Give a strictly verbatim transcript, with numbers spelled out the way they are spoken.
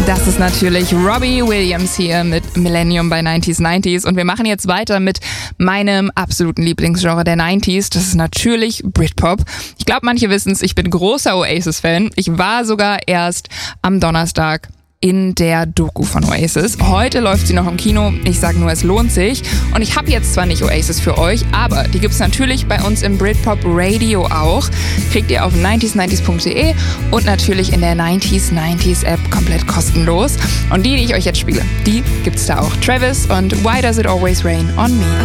Das ist natürlich Robbie Williams hier mit Millennium bei neunzig neunzig und wir machen jetzt weiter mit meinem absoluten Lieblingsgenre der neunziger. Das ist natürlich Britpop. Ich glaube, manche wissen es, ich bin großer Oasis-Fan. Ich war sogar erst am Donnerstag in der Doku von Oasis. Heute läuft sie noch im Kino. Ich sage nur, es lohnt sich. Und ich habe jetzt zwar nicht Oasis für euch, aber die gibt's natürlich bei uns im Britpop Radio auch. Kriegt ihr auf neunzig neunzig punkt de und natürlich in der neunzig neunzig App komplett kostenlos. Und die, die ich euch jetzt spiele, die gibt's da auch. Travis und Why Does It Always Rain on Me.